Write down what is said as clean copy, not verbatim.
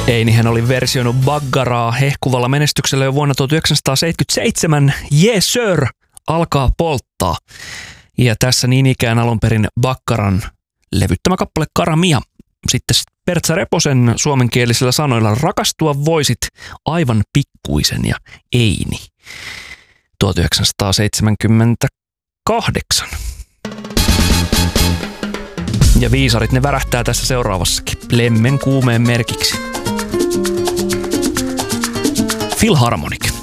Einihän oli versioinut Baggaraa hehkuvalla menestyksellä jo vuonna 1977. Yes sir, alkaa polttaa. Ja tässä niin ikään alun perin Baggaran levyttämä kappale Karamia. Sitten Pertsa Reposen suomenkielisillä sanoilla rakastua voisit aivan pikkuisen ja Eini. 1978. Ja viisarit ne värähtää tässä seuraavassakin lemmen kuumeen merkiksi. Philharmonic.